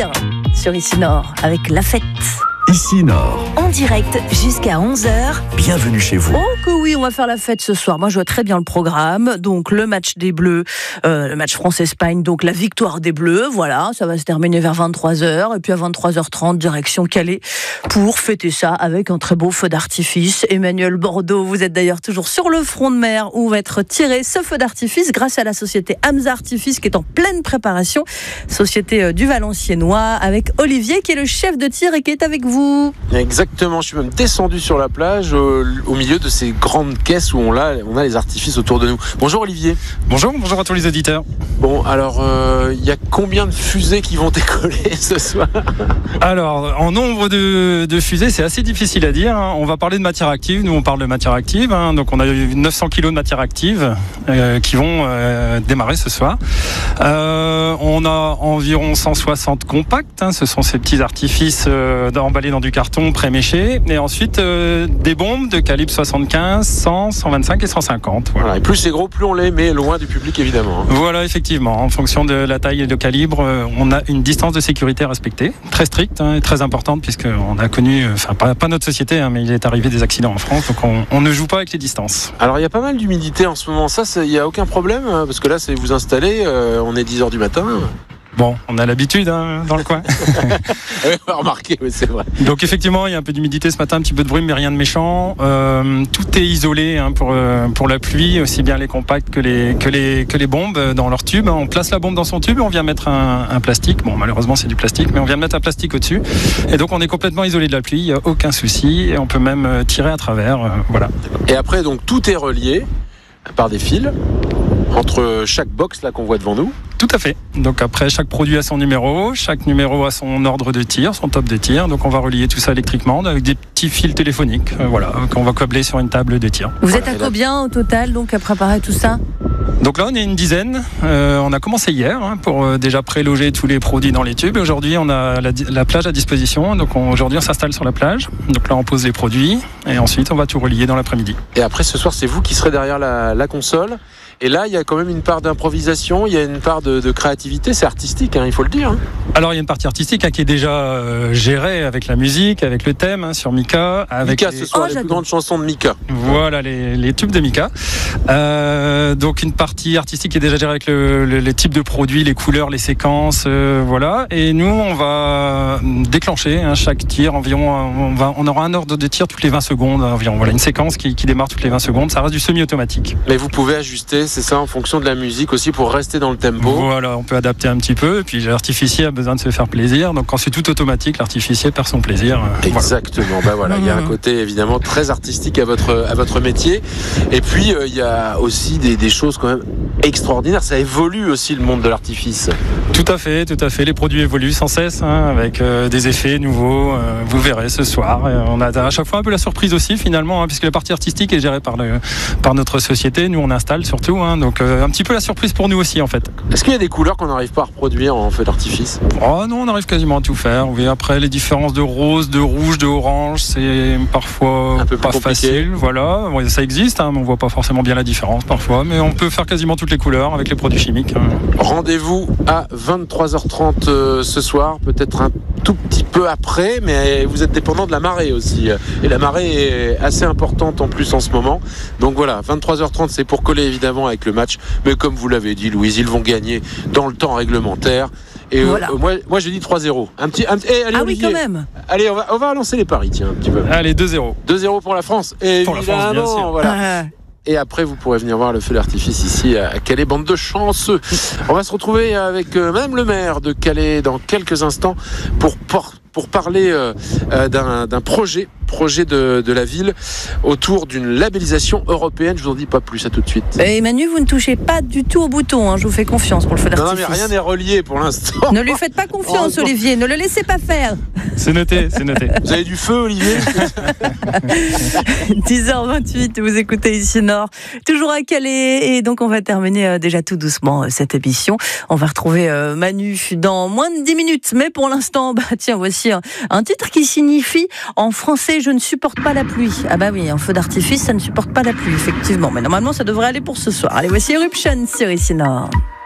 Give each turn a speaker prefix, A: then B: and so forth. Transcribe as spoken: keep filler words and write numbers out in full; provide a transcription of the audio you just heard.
A: tir sur Ici Nord avec La Fête.
B: Ici Nord.
A: En direct jusqu'à onze heures.
B: Bienvenue chez vous.
A: Oh que oui, on va faire la fête ce soir. Moi, je vois très bien le programme. Donc, le match des Bleus, euh, le match France-Espagne, donc la victoire des Bleus. Voilà, ça va se terminer vers vingt-trois heures. Et puis à vingt-trois heures trente, direction Calais pour fêter ça avec un très beau feu d'artifice. Emmanuel Bordeaux, vous êtes d'ailleurs toujours sur le front de mer où va être tiré ce feu d'artifice grâce à la société Hamza Artifice qui est en pleine préparation. Société du Valenciennois avec Olivier qui est le chef de tir et qui est avec vous.
C: Exactement, je suis même descendu sur la plage au, au milieu de ces grandes caisses où on a, on a les artifices autour de nous. Bonjour Olivier.
D: Bonjour, bonjour à tous les auditeurs.
C: Bon, alors il euh, y a combien de fusées qui vont décoller ce soir?
D: Alors, en nombre de, de fusées, c'est assez difficile à dire. On va parler de matière active, nous on parle de matière active. Hein. Donc on a eu neuf cents kilos de matière active euh, qui vont euh, démarrer ce soir. Euh, on a environ cent soixante compacts, hein. Ce sont ces petits artifices euh, emballés dans du carton pré-méché. Et ensuite, euh, des bombes de calibre soixante-quinze, cent, cent vingt-cinq et cent cinquante. Voilà.
C: Voilà, et plus c'est gros, plus on les met loin du public évidemment.
D: Voilà, effectivement. En fonction de la taille et du calibre, on a une distance de sécurité à respecter. Très stricte hein, et très importante puisqu'on a connu, enfin pas, pas notre société, hein, mais il est arrivé des accidents en France. Donc on, on ne joue pas avec les distances.
C: Alors il y a pas mal d'humidité en ce moment. Ça, il n'y a aucun problème parce que là, c'est vous installez, euh, on est dix heures du matin.
D: Bon, on a l'habitude hein, dans le coin.
C: Oui, remarquez, oui, c'est vrai.
D: Donc effectivement, il y a un peu d'humidité ce matin, un petit peu de brume, mais rien de méchant. Euh, tout est isolé hein, pour euh, pour la pluie, aussi bien les compacts que les que les que les bombes dans leur tube. On place la bombe dans son tube et on vient mettre un, un plastique. Bon, malheureusement, c'est du plastique, mais on vient mettre un plastique au-dessus. Et donc, on est complètement isolé de la pluie. Il n'y a aucun souci et on peut même tirer à travers. Euh, voilà.
C: Et après, donc tout est relié par des fils entre chaque box là qu'on voit devant nous.
D: Tout à fait. Donc après, chaque produit a son numéro, chaque numéro a son ordre de tir, son top de tir. Donc on va relier tout ça électriquement avec des petits fils téléphoniques, euh, voilà, qu'on va câbler sur une table de tir.
A: Vous
C: Voilà,
A: êtes à combien au total donc à préparer tout ça?
D: Donc là, on est une dizaine. Euh, on a commencé hier hein, pour euh, déjà préloger tous les produits dans les tubes. Et aujourd'hui, on a la, la plage à disposition. Donc on, aujourd'hui, on s'installe sur la plage. Donc là, on pose les produits et ensuite, on va tout relier dans l'après-midi.
C: Et après, ce soir, c'est vous qui serez derrière la, la console. Et là, il y a quand même une part d'improvisation, il y a une part de, de créativité, c'est artistique, hein, il faut le dire. Hein.
D: Alors, il y a une partie artistique hein, qui est déjà euh, gérée avec la musique, avec le thème hein, sur Mika. Avec
C: Mika,
D: les...
C: ce soir,
A: Oh,
C: les
A: j'adore.
C: plus grandes chansons de Mika.
D: Voilà, les, les tubes de Mika. Euh, donc, une partie artistique qui est déjà gérée avec le, le, les types de produits, les couleurs, les séquences, euh, voilà. Et nous, on va déclencher hein, chaque tir environ, on, va, on aura un ordre de tir toutes les vingt secondes environ. Voilà, une séquence qui, qui démarre toutes les vingt secondes. Ça reste du semi-automatique.
C: Mais vous pouvez ajuster, c'est ça, en fonction de la musique aussi pour rester dans le tempo.
D: Voilà, on peut adapter un petit peu. Et puis l'artificier a besoin de se faire plaisir. Donc quand c'est tout automatique, l'artificier perd son plaisir.
C: Exactement. Voilà. Bah voilà, il y a un côté évidemment très artistique à votre à votre métier. Et puis euh, il y a aussi des, des choses quand même extraordinaires. Ça évolue aussi le monde de l'artifice.
D: Tout à fait, tout à fait. Les produits évoluent sans cesse, hein, avec euh, des effets nouveaux. Euh, vous verrez ce soir. Et on a à chaque fois un peu la surprise aussi finalement, hein, puisque la partie artistique est gérée par le par notre société. Nous on installe surtout, hein, donc euh, un petit peu la surprise pour nous aussi en fait.
C: Est-ce qu'il y a des couleurs qu'on n'arrive pas à reproduire en feu d'artifice?
D: Oh non, on arrive quasiment à tout faire. Oui, après les différences de rose, de rouge, de orange, c'est parfois
C: un peu plus
D: pas
C: compliqué.
D: facile. Voilà, bon, ça existe, hein, mais on voit pas forcément bien la différence parfois. Mais on peut faire quasiment toutes les couleurs avec les produits chimiques. Hein.
C: Rendez-vous à vingt-trois heures trente euh, ce soir, peut-être un tout petit peu après, mais vous êtes dépendant de la marée aussi. Et la marée est assez importante en plus en ce moment. Donc voilà, vingt-trois heures trente, c'est pour coller évidemment avec le match. Mais comme vous l'avez dit, Louise, ils vont gagner dans le temps réglementaire. Et
A: voilà.
C: euh, moi, moi, je dis trois zéro. Un petit, un, eh, allez,
A: Ah
C: Olivier.
A: oui, quand même.
C: Allez, on va, on va lancer les paris, tiens, un petit peu.
D: Allez, deux zéro.
C: deux zéro pour la France. Et
D: Pour la France, bien sûr.
C: voilà.
A: Ah.
C: Et après, vous pourrez venir voir le feu d'artifice ici à Calais, bande de chanceux. On va se retrouver avec euh, Madame le maire de Calais dans quelques instants pour, pour, pour parler euh, euh, d'un, d'un projet, projet de, de la ville autour d'une labellisation européenne. Je vous en dis pas plus, à tout de suite.
A: Et Manu, vous ne touchez pas du tout au bouton, hein, je vous fais confiance pour le feu
C: Non, non,
A: d'artifice.
C: mais rien n'est relié pour l'instant.
A: Ne lui faites pas confiance,
C: Oh,
A: Olivier, ne le laissez pas faire.
D: C'est noté, c'est noté.
C: Vous avez du feu, Olivier?
A: dix heures vingt-huit, vous écoutez Ici Nord, toujours à Calais, et donc on va terminer euh, déjà tout doucement euh, cette émission. On va retrouver euh, Manu dans moins de dix minutes, mais pour l'instant, bah tiens, voici un, un titre qui signifie en français « Je ne supporte pas la pluie ». Ah bah oui, un feu d'artifice, ça ne supporte pas la pluie, effectivement, mais normalement ça devrait aller pour ce soir. Allez, voici Eruption sur Ici Nord.